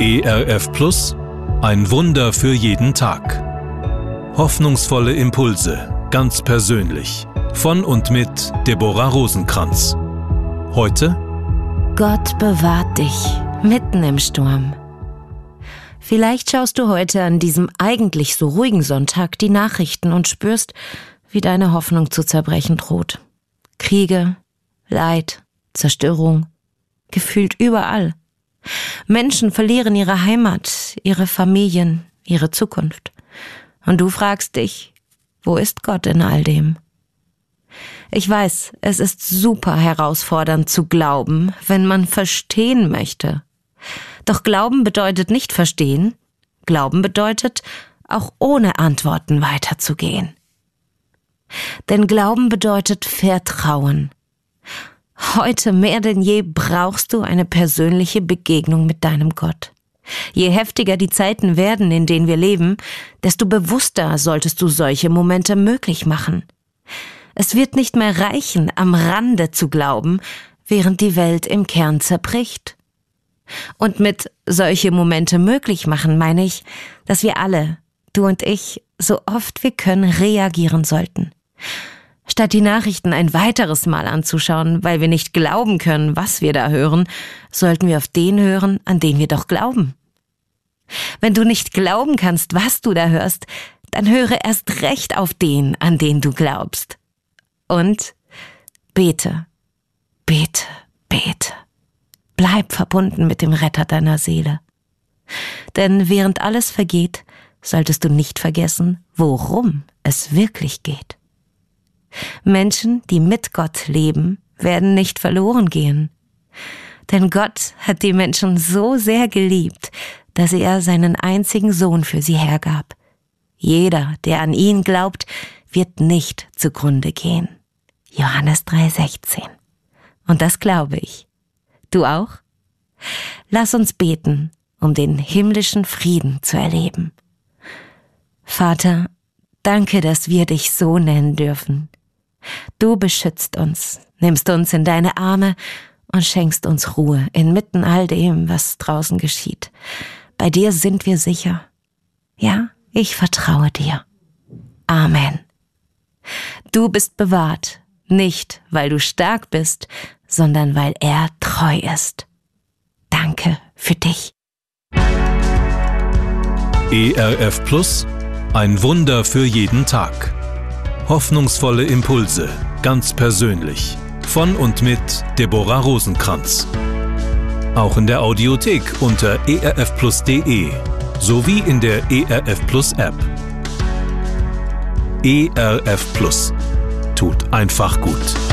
ERF Plus, ein Wunder für jeden Tag. Hoffnungsvolle Impulse, ganz persönlich. Von und mit Deborah Rosenkranz. Heute: Gott bewahrt dich mitten im Sturm. Vielleicht schaust du heute an diesem eigentlich so ruhigen Sonntag die Nachrichten und spürst, wie deine Hoffnung zu zerbrechen droht. Kriege, Leid, Zerstörung, gefühlt überall. Menschen verlieren ihre Heimat, ihre Familien, ihre Zukunft. Und du fragst dich, wo ist Gott in all dem? Ich weiß, es ist super herausfordernd zu glauben, wenn man verstehen möchte. Doch Glauben bedeutet nicht verstehen. Glauben bedeutet, auch ohne Antworten weiterzugehen. Denn Glauben bedeutet Vertrauen. Heute mehr denn je brauchst du eine persönliche Begegnung mit deinem Gott. Je heftiger die Zeiten werden, in denen wir leben, desto bewusster solltest du solche Momente möglich machen. Es wird nicht mehr reichen, am Rande zu glauben, während die Welt im Kern zerbricht. Und mit solche Momente möglich machen meine ich, dass wir alle, du und ich, so oft wir können, reagieren sollten. Statt die Nachrichten ein weiteres Mal anzuschauen, weil wir nicht glauben können, was wir da hören, sollten wir auf den hören, an den wir doch glauben. Wenn du nicht glauben kannst, was du da hörst, dann höre erst recht auf den, an den du glaubst. Und bete, bete, bete. Bleib verbunden mit dem Retter deiner Seele. Denn während alles vergeht, solltest du nicht vergessen, worum es wirklich geht. Menschen, die mit Gott leben, werden nicht verloren gehen. Denn Gott hat die Menschen so sehr geliebt, dass er seinen einzigen Sohn für sie hergab. Jeder, der an ihn glaubt, wird nicht zugrunde gehen. Johannes 3,16. Und das glaube ich. Du auch? Lass uns beten, um den himmlischen Frieden zu erleben. Vater, danke, dass wir dich so nennen dürfen. Du beschützt uns, nimmst uns in deine Arme und schenkst uns Ruhe inmitten all dem, was draußen geschieht. Bei dir sind wir sicher. Ja, ich vertraue dir. Amen. Du bist bewahrt, nicht weil du stark bist, sondern weil er treu ist. Danke für dich. ERF Plus, ein Wunder für jeden Tag. Hoffnungsvolle Impulse, ganz persönlich. Von und mit Deborah Rosenkranz. Auch in der Audiothek unter erfplus.de sowie in der ERF Plus App. ERF Plus. Tut einfach gut.